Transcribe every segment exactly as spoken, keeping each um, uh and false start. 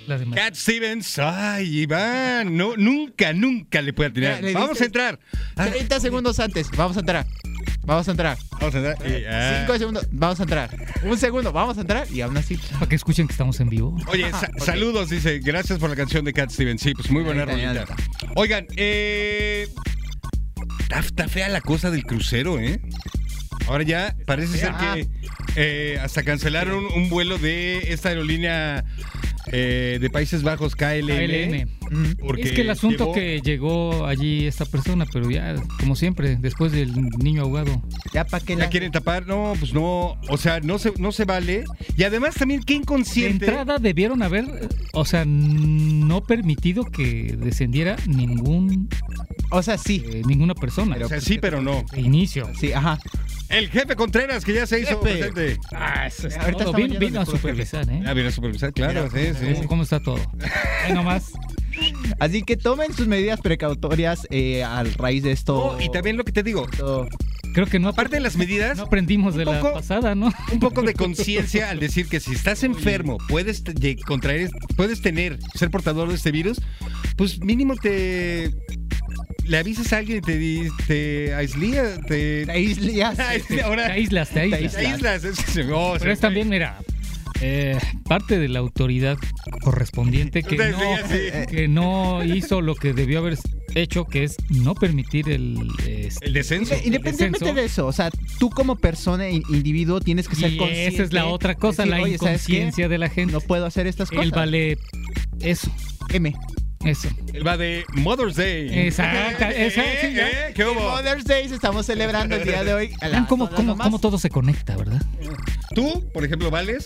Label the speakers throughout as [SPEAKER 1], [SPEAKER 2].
[SPEAKER 1] La de Mar-
[SPEAKER 2] Cat Stevens. Ay, Iván. No, nunca, nunca le puede atinar.
[SPEAKER 3] Ya, le
[SPEAKER 2] Vamos
[SPEAKER 3] diste-
[SPEAKER 2] a entrar. Ah,
[SPEAKER 3] treinta segundos antes. Vamos a entrar. Vamos a entrar.
[SPEAKER 2] Vamos a entrar. Y, ah.
[SPEAKER 3] cinco segundos. Vamos a entrar. Un segundo. Vamos a entrar. Y aún así.
[SPEAKER 1] Para que escuchen que estamos en vivo.
[SPEAKER 2] Oye, sa-
[SPEAKER 3] ok.
[SPEAKER 2] saludos, dice. Gracias por la canción de Cat Stevens. Sí, pues muy buena
[SPEAKER 3] Ahí está,
[SPEAKER 2] rolita.
[SPEAKER 3] ahí
[SPEAKER 2] Oigan, eh. Está, está fea la cosa del crucero, ¿eh? Ahora ya parece ser
[SPEAKER 3] fea.
[SPEAKER 2] que eh, hasta cancelaron un vuelo de esta aerolínea eh, de Países Bajos, K L M.
[SPEAKER 1] K L M.
[SPEAKER 3] Mm.
[SPEAKER 2] Porque
[SPEAKER 1] Es que el asunto
[SPEAKER 2] llevó-
[SPEAKER 1] que llegó allí esta persona, pero ya, como siempre, después del niño ahogado.
[SPEAKER 3] Ya para que
[SPEAKER 2] ¿La
[SPEAKER 3] la.
[SPEAKER 2] quieren tapar? No, pues no. O sea, no se, no se vale. Y además también, qué
[SPEAKER 1] De
[SPEAKER 2] inconsciente.
[SPEAKER 1] entrada debieron haber, o sea, no permitido que descendiera ningún
[SPEAKER 3] O sea, sí.
[SPEAKER 1] eh, ninguna persona.
[SPEAKER 2] O sea, sí, pero no.
[SPEAKER 1] De inicio.
[SPEAKER 3] Sí, ajá.
[SPEAKER 2] El jefe Contreras, que ya se hizo
[SPEAKER 3] Jefe.
[SPEAKER 2] presente.
[SPEAKER 1] Ah, eso es
[SPEAKER 3] Ahorita
[SPEAKER 1] todo.
[SPEAKER 3] estamos
[SPEAKER 1] Vino,
[SPEAKER 3] llenos
[SPEAKER 1] vino
[SPEAKER 3] de
[SPEAKER 1] a
[SPEAKER 3] puro
[SPEAKER 1] supervisar, ¿eh?
[SPEAKER 2] Ah, viene a supervisar, claro, sí, sí.
[SPEAKER 1] ¿Cómo, cómo está todo? Ahí nomás.
[SPEAKER 3] Así que tomen sus medidas precautorias eh, a raíz de esto.
[SPEAKER 2] No, y también lo que te digo,
[SPEAKER 3] esto-
[SPEAKER 1] Creo que no,
[SPEAKER 2] aparte de las medidas,
[SPEAKER 1] no aprendimos de
[SPEAKER 2] un
[SPEAKER 1] la
[SPEAKER 2] poco-
[SPEAKER 1] pasada, ¿no?
[SPEAKER 2] un poco de conciencia al decir que si estás enfermo, puedes te- lle- contraer, puedes tener, ser portador de este virus, pues mínimo te le avisas a alguien y te, di- te aislías, te,
[SPEAKER 3] Te aíslas.
[SPEAKER 2] te- ahora
[SPEAKER 1] Te aíslas, te aíslas.
[SPEAKER 2] te aíslas. Es que se- oh,
[SPEAKER 1] Pero
[SPEAKER 2] se-
[SPEAKER 1] es también, mira, eh, parte de la autoridad correspondiente que
[SPEAKER 2] Sí,
[SPEAKER 1] no,
[SPEAKER 2] sí.
[SPEAKER 1] que no hizo lo que debió haber hecho, que es no permitir el... este,
[SPEAKER 2] el descenso.
[SPEAKER 3] Inde- Independientemente
[SPEAKER 1] descenso.
[SPEAKER 3] de eso, o sea, tú como persona, in- individuo, tienes que ser
[SPEAKER 1] y
[SPEAKER 3] consciente.
[SPEAKER 1] esa es la otra cosa,
[SPEAKER 3] decir,
[SPEAKER 1] la
[SPEAKER 3] "Oye, ¿sabes qué?
[SPEAKER 1] inconsciencia de la gente.
[SPEAKER 3] No puedo hacer estas cosas.
[SPEAKER 1] Él vale eso,
[SPEAKER 3] M.
[SPEAKER 1] eso.
[SPEAKER 2] Él va de Mother's Day.
[SPEAKER 1] Exacto,
[SPEAKER 2] Eh,
[SPEAKER 1] esa-
[SPEAKER 2] eh,
[SPEAKER 1] sí, ya.
[SPEAKER 2] eh, ¿Qué hubo?
[SPEAKER 3] Mother's Day estamos celebrando el día de hoy. A la-
[SPEAKER 1] Vean cómo,
[SPEAKER 3] todas
[SPEAKER 1] cómo,
[SPEAKER 3] mamás.
[SPEAKER 1] cómo todo se conecta, ¿verdad?
[SPEAKER 2] Tú, por ejemplo, vales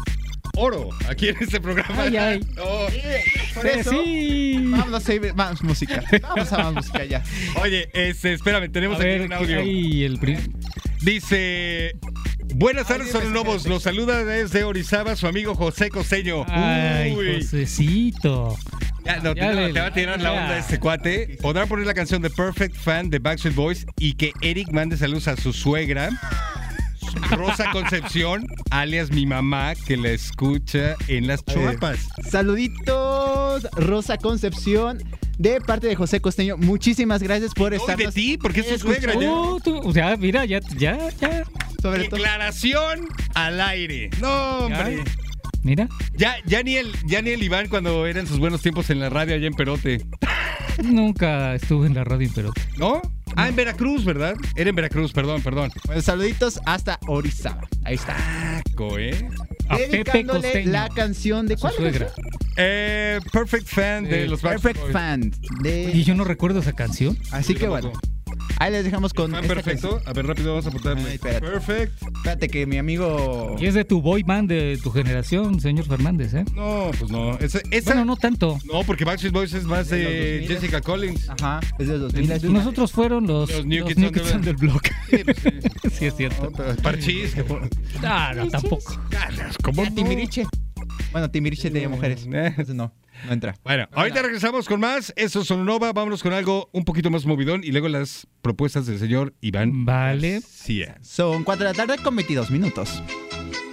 [SPEAKER 2] oro aquí en este programa.
[SPEAKER 1] Ay, ay.
[SPEAKER 2] No.
[SPEAKER 3] Por eso,
[SPEAKER 1] Sí.
[SPEAKER 3] Vamos a ir más música. Vamos a más música ya.
[SPEAKER 2] Oye, este, espérame,
[SPEAKER 1] A
[SPEAKER 2] tenemos aquí
[SPEAKER 1] ver,
[SPEAKER 2] un
[SPEAKER 1] ¿qué
[SPEAKER 2] audio.
[SPEAKER 1] hay el prim-
[SPEAKER 2] Dice, buenas tardes,
[SPEAKER 3] Audio
[SPEAKER 2] son Novos. Los saluda desde Orizaba su amigo José Costeño.
[SPEAKER 1] Ay,
[SPEAKER 2] Uy.
[SPEAKER 1] Josecito.
[SPEAKER 2] Ya, no, te,
[SPEAKER 1] Ya
[SPEAKER 2] no,
[SPEAKER 1] le-
[SPEAKER 2] te va a tirar la
[SPEAKER 1] ya.
[SPEAKER 2] onda este cuate. Podrán poner la canción de Perfect Fan de Backstreet Boys y que Eric mande saludos a su suegra, Rosa Concepción, alias mi mamá, que la escucha en las chuapas.
[SPEAKER 3] Saluditos, Rosa Concepción, de parte de José Costeño. Muchísimas gracias por
[SPEAKER 2] Hoy
[SPEAKER 3] estar.
[SPEAKER 2] de ti, porque es tu suegra ya.
[SPEAKER 1] Oh, tú, o sea, mira, ya, ya, ya.
[SPEAKER 3] Sobre todo.
[SPEAKER 2] Declaración al aire. No, hombre.
[SPEAKER 1] Mira.
[SPEAKER 2] Ya, ya, ni el, ya ni el Iván cuando eran sus buenos tiempos en la radio allá en Perote.
[SPEAKER 1] Nunca estuve en la radio, pero
[SPEAKER 2] ¿No? Ah, en Veracruz, ¿verdad? Era en Veracruz, perdón, perdón.
[SPEAKER 3] Bueno, saluditos hasta Orizaba. Ahí está.
[SPEAKER 2] Taco, ¿eh?
[SPEAKER 1] a Pepe
[SPEAKER 3] Dedicándole
[SPEAKER 1] Costeño.
[SPEAKER 3] la canción de
[SPEAKER 1] a su
[SPEAKER 3] ¿cuál
[SPEAKER 1] suegra.
[SPEAKER 3] canción?
[SPEAKER 2] Eh, Perfect Fan de
[SPEAKER 1] Eh,
[SPEAKER 2] los Backstreet
[SPEAKER 3] Perfect
[SPEAKER 2] Boys.
[SPEAKER 3] Fan. De...
[SPEAKER 1] Y yo no recuerdo esa canción.
[SPEAKER 3] Así que bueno. Ahí les dejamos con.
[SPEAKER 2] Fan
[SPEAKER 3] esta
[SPEAKER 2] perfecto.
[SPEAKER 3] canción.
[SPEAKER 2] A ver, rápido, vamos a apuntarle.
[SPEAKER 3] Ay, espérate.
[SPEAKER 2] Perfect.
[SPEAKER 3] Espérate que mi amigo.
[SPEAKER 1] Y es de tu boy band de tu generación, señor Fernández, ¿eh?
[SPEAKER 2] No, pues no. Esa, esa-
[SPEAKER 1] Bueno, no tanto.
[SPEAKER 2] no, porque Backstreet Boys es más
[SPEAKER 3] De los
[SPEAKER 2] de
[SPEAKER 3] dos mil.
[SPEAKER 2] Jessica Collins.
[SPEAKER 3] Ajá, es de dos mil. es una-
[SPEAKER 1] Nosotros fueron los,
[SPEAKER 2] Los
[SPEAKER 1] los
[SPEAKER 2] New
[SPEAKER 1] New
[SPEAKER 2] Kids
[SPEAKER 1] Kids,
[SPEAKER 2] on the
[SPEAKER 1] on the Block.
[SPEAKER 2] Sí, pues, sí.
[SPEAKER 1] Sí, es cierto.
[SPEAKER 2] No, pero Parchís. que por-
[SPEAKER 1] Ah, no, tampoco.
[SPEAKER 2] ¿Cómo
[SPEAKER 3] Ah,
[SPEAKER 2] no?
[SPEAKER 3] Timbiriche. Bueno, Timbiriche de mujeres.
[SPEAKER 2] Eh.
[SPEAKER 3] Entonces no, no entra.
[SPEAKER 2] Bueno, ahorita regresamos con más. Eso es Sonova. Vámonos con algo un poquito más movidón y luego las propuestas del señor Iván
[SPEAKER 1] Vale.
[SPEAKER 2] García.
[SPEAKER 3] Son cuatro de la tarde con veintidós minutos.